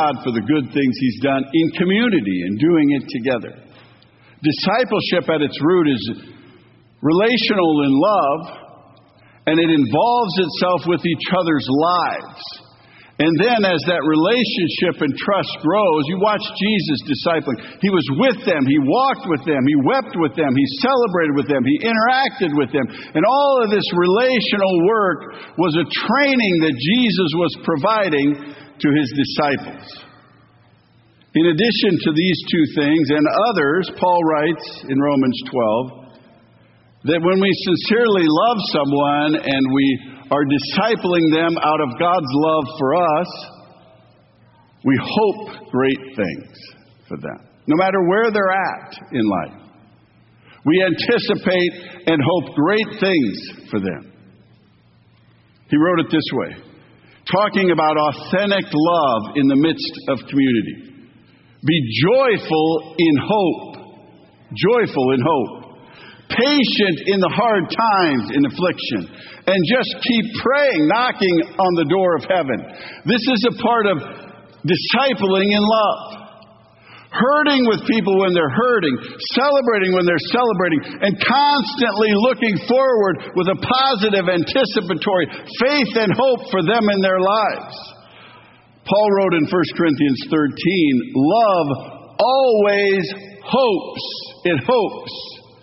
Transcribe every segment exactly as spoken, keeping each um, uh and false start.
God for the good things He's done in community and doing it together. Discipleship at its root is relational in love, and it involves itself with each other's lives. And then as that relationship and trust grows, you watch Jesus discipling. He was with them. He walked with them. He wept with them. He celebrated with them. He interacted with them. And all of this relational work was a training that Jesus was providing to His disciples. In addition to these two things and others, Paul writes in Romans twelve that when we sincerely love someone and we are discipling them out of God's love for us, we hope great things for them, no matter where they're at in life. We anticipate and hope great things for them. He wrote it this way, talking about authentic love in the midst of community. Be joyful in hope. Joyful in hope. Patient in the hard times, in affliction. And just keep praying, knocking on the door of heaven. This is a part of discipling in love. Hurting with people when they're hurting. Celebrating when they're celebrating. And constantly looking forward with a positive, anticipatory faith and hope for them in their lives. Paul wrote in First Corinthians thirteen, love always hopes. It hopes.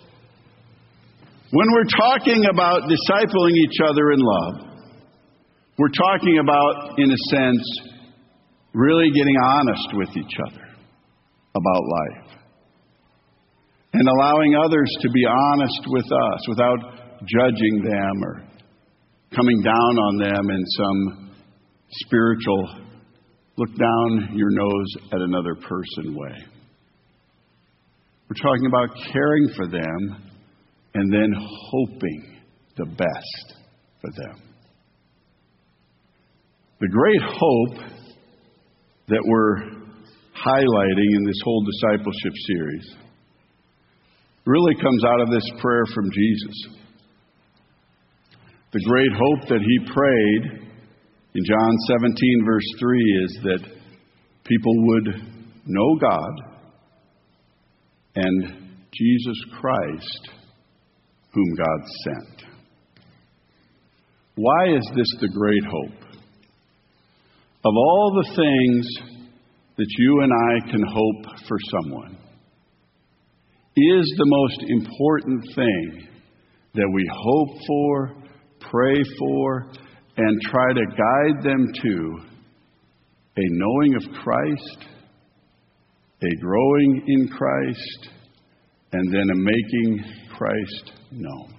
When we're talking about discipling each other in love, we're talking about, in a sense, really getting honest with each other about life. And allowing others to be honest with us without judging them or coming down on them in some spiritual, look down your nose at another person way. We're talking about caring for them and then hoping the best for them. The great hope that we're highlighting in this whole discipleship series really comes out of this prayer from Jesus. The great hope that He prayed in John seventeen verse three is that people would know God and Jesus Christ, whom God sent. Why is this the great hope? Of all the things that you and I can hope for someone, is the most important thing that we hope for, pray for, and try to guide them to a knowing of Christ, a growing in Christ, and then a making Christ known.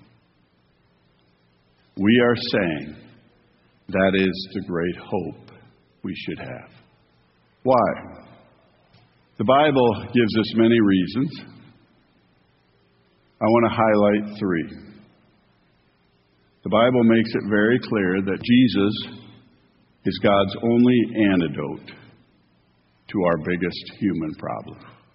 We are saying that is the great hope we should have. Why? The Bible gives us many reasons. I want to highlight three. The Bible makes it very clear that Jesus is God's only antidote to our biggest human problem.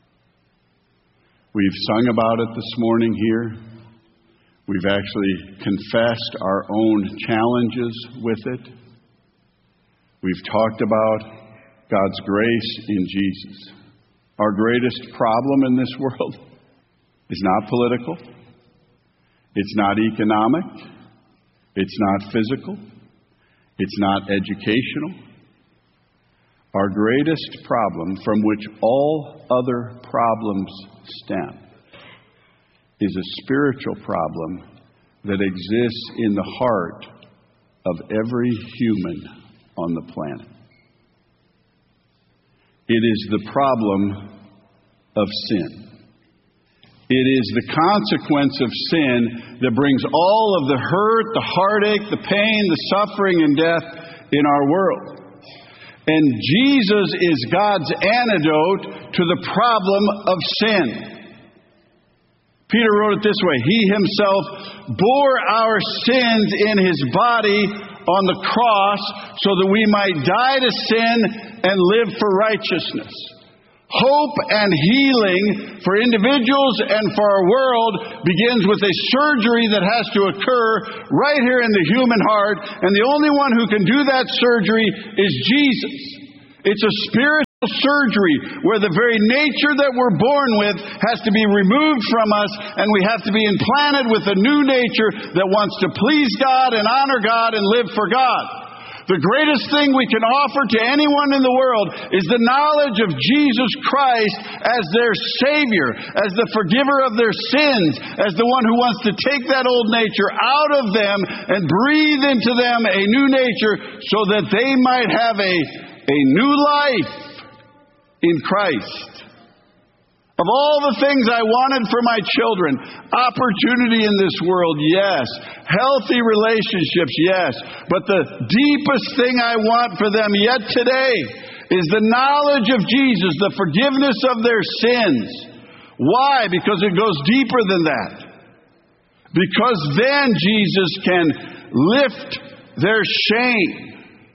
We've sung about it this morning here. We've actually confessed our own challenges with it. We've talked about God's grace in Jesus. Our greatest problem in this world is not political. It's not economic. It's not physical. It's not educational. Our greatest problem, from which all other problems stem, is a spiritual problem that exists in the heart of every human on the planet. It is the problem of sin. It is the consequence of sin that brings all of the hurt, the heartache, the pain, the suffering, and death in our world. And Jesus is God's antidote to the problem of sin. Peter wrote it this way, He Himself bore our sins in His body on the cross so that we might die to sin and live for righteousness. Hope and healing for individuals and for our world begins with a surgery that has to occur right here in the human heart. And the only one who can do that surgery is Jesus. It's a spiritual surgery where the very nature that we're born with has to be removed from us, and we have to be implanted with a new nature that wants to please God and honor God and live for God. The greatest thing we can offer to anyone in the world is the knowledge of Jesus Christ as their Savior, as the forgiver of their sins, as the one who wants to take that old nature out of them and breathe into them a new nature so that they might have a, a new life in Christ. Of all the things I wanted for my children, opportunity in this world, yes. Healthy relationships, yes. But the deepest thing I want for them yet today is the knowledge of Jesus, the forgiveness of their sins. Why? Because it goes deeper than that. Because then Jesus can lift their shame.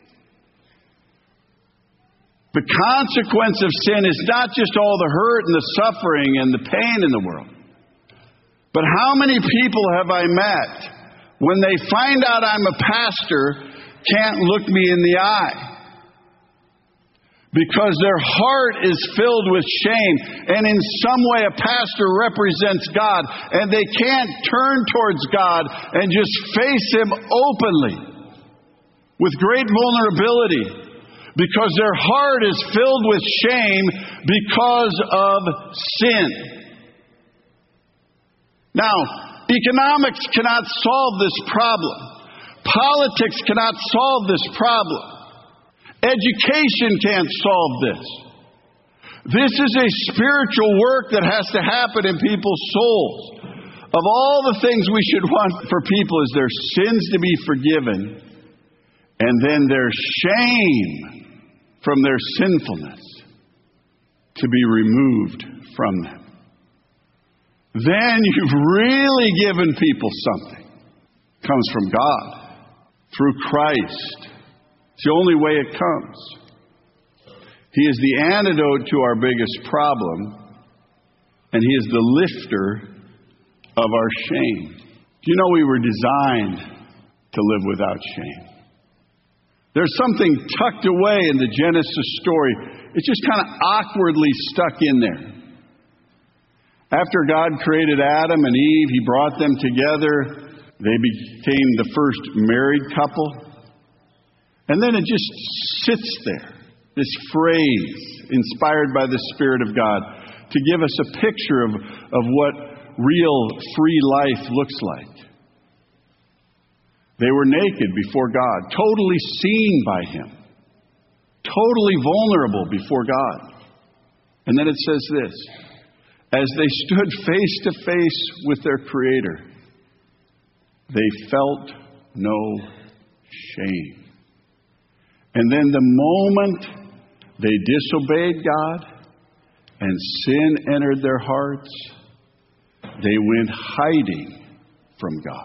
The consequence of sin is not just all the hurt and the suffering and the pain in the world. But how many people have I met when they find out I'm a pastor can't look me in the eye? Because their heart is filled with shame, and in some way a pastor represents God, and they can't turn towards God and just face Him openly with great vulnerability. Because their heart is filled with shame because of sin. Now, economics cannot solve this problem. Politics cannot solve this problem. Education can't solve this. This is a spiritual work that has to happen in people's souls. Of all the things we should want for people is their sins to be forgiven, and then their shame from their sinfulness to be removed from them. Then you've really given people something. It comes from God, through Christ. It's the only way it comes. He is the antidote to our biggest problem, and He is the lifter of our shame. Do you know we were designed to live without shame? There's something tucked away in the Genesis story. It's just kind of awkwardly stuck in there. After God created Adam and Eve, He brought them together. They became the first married couple. And then it just sits there, this phrase inspired by the Spirit of God to give us a picture of, of what real free life looks like. They were naked before God, totally seen by Him, totally vulnerable before God. And then it says this, as they stood face to face with their Creator, they felt no shame. And then the moment they disobeyed God and sin entered their hearts, they went hiding from God.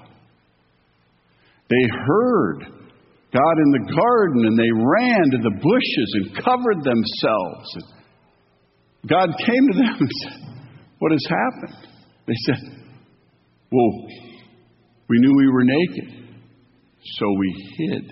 They heard God in the garden, and they ran to the bushes and covered themselves. And God came to them and said, what has happened? They said, well, we knew we were naked, so we hid.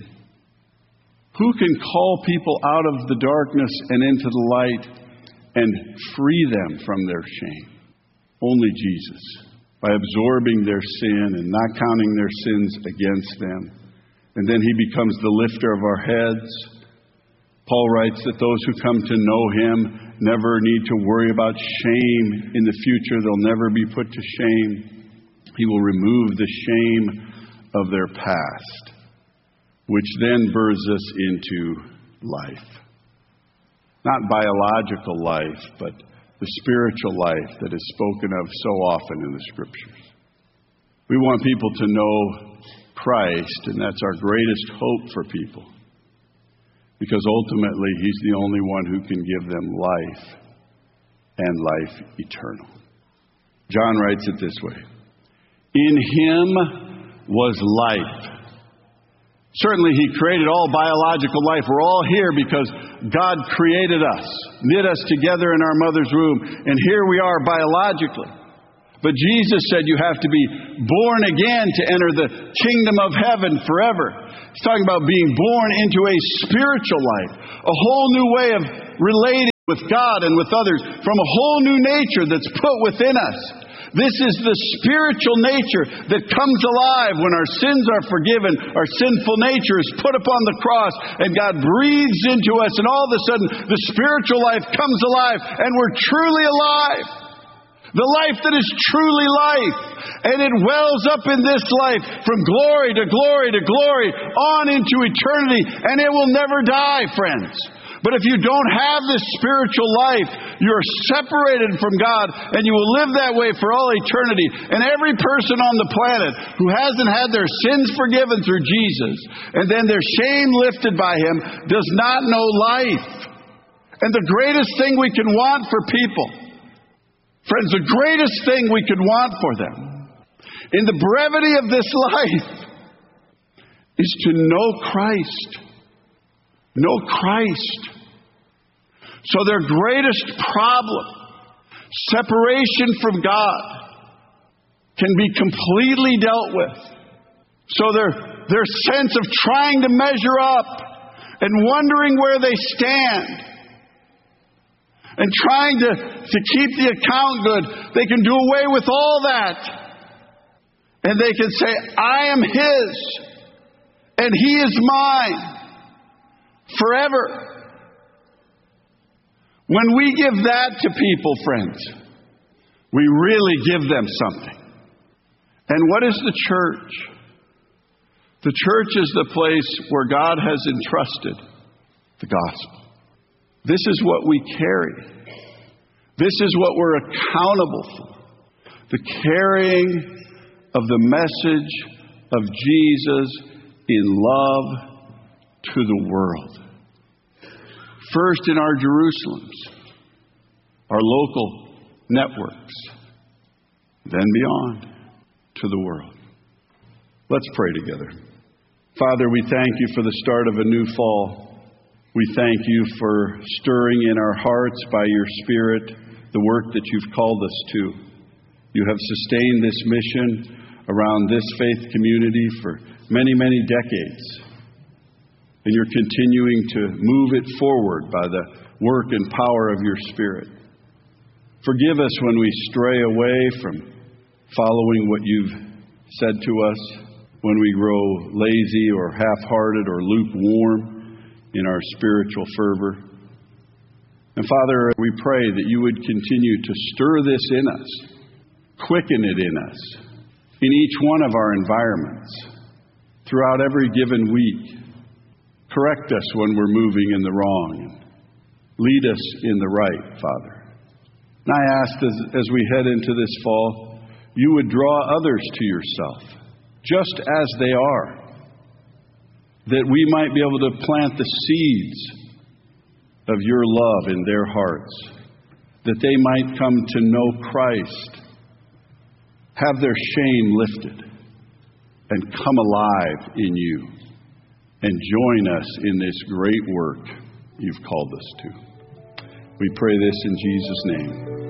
Who can call people out of the darkness and into the light and free them from their shame? Only Jesus. By absorbing their sin and not counting their sins against them. And then He becomes the lifter of our heads. Paul writes that those who come to know Him never need to worry about shame in the future. They'll never be put to shame. He will remove the shame of their past, which then births us into life. Not biological life, but the spiritual life that is spoken of so often in the Scriptures. We want people to know Christ, and that's our greatest hope for people. Because ultimately, He's the only one who can give them life and life eternal. John writes it this way. In Him was life. Certainly He created all biological life. We're all here because God created us, knit us together in our mother's womb, and here we are biologically. But Jesus said you have to be born again to enter the kingdom of heaven forever. He's talking about being born into a spiritual life, a whole new way of relating with God and with others from a whole new nature that's put within us. This is the spiritual nature that comes alive when our sins are forgiven, our sinful nature is put upon the cross, and God breathes into us, and all of a sudden the spiritual life comes alive, and we're truly alive. The life that is truly life. And it wells up in this life from glory to glory to glory on into eternity, and it will never die, friends. But if you don't have this spiritual life, you're separated from God, and you will live that way for all eternity. And every person on the planet who hasn't had their sins forgiven through Jesus, and then their shame lifted by Him, does not know life. And the greatest thing we can want for people, friends, the greatest thing we could want for them, in the brevity of this life, is to know Christ. Know Christ. So their greatest problem, separation from God, can be completely dealt with. So their, their sense of trying to measure up and wondering where they stand and trying to, to keep the account good, they can do away with all that. And they can say, I am His and He is mine forever. When we give that to people, friends, we really give them something. And what is the church? The church is the place where God has entrusted the gospel. This is what we carry. This is what we're accountable for. The carrying of the message of Jesus in love to the world. First in our Jerusalems, our local networks, then beyond to the world. Let's pray together. Father, we thank You for the start of a new fall. We thank You for stirring in our hearts by Your Spirit the work that You've called us to. You have sustained this mission around this faith community for many, many decades. And You're continuing to move it forward by the work and power of Your Spirit. Forgive us when we stray away from following what You've said to us, when we grow lazy or half-hearted or lukewarm in our spiritual fervor. And Father, we pray that You would continue to stir this in us, quicken it in us, in each one of our environments, throughout every given week. Correct us when we're moving in the wrong. Lead us in the right, Father. And I ask as, as we head into this fall, You would draw others to Yourself, just as they are, that we might be able to plant the seeds of Your love in their hearts, that they might come to know Christ, have their shame lifted, and come alive in You, and join us in this great work You've called us to. We pray this in Jesus' name.